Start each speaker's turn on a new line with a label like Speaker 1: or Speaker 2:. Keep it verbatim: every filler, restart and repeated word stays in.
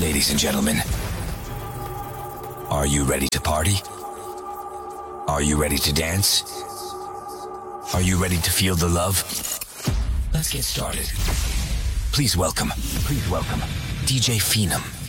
Speaker 1: Ladies and gentlemen, are you ready to party? Are you ready to dance? Are you ready to feel the love? Let's get started. Please welcome, please welcome D J Phenom.